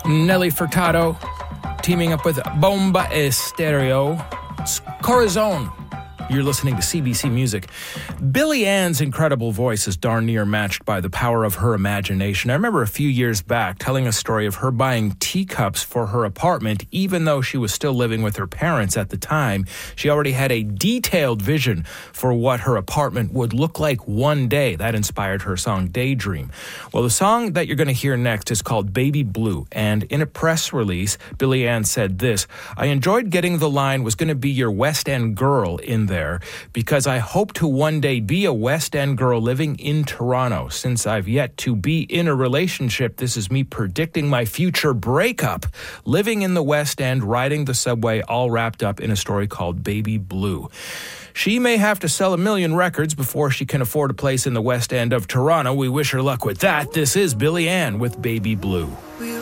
Nelly Furtado teaming up with Bomba Estéreo. It's Corazon. You're listening to CBC Music. Billie Ann's incredible voice is darn near matched by the power of her imagination. I remember a few years back telling a story of her buying teacups for her apartment, even though she was still living with her parents at the time. She already had a detailed vision for what her apartment would look like one day. That inspired her song Daydream. Well, the song that you're going to hear next is called Baby Blue, and in a press release, Billie Ann said this: "I enjoyed getting the line was going to be your West End girl in there because I hope to one day be a West End girl living in Toronto. Since I've yet to be in a relationship, this is me predicting my future breakup. Living in the West End, riding the subway, all wrapped up in a story called Baby Blue." She may have to sell 1 million records before she can afford a place in the West End of Toronto. We wish her luck with that. This is Billie Ann with Baby Blue. We